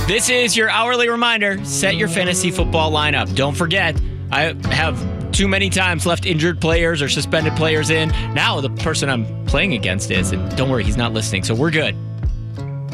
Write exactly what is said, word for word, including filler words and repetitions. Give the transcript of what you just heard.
This is your hourly reminder. Set your fantasy football lineup. Don't forget, I have too many times left injured players or suspended players in. Now the person I'm playing against is, and don't worry, he's not listening, so we're good.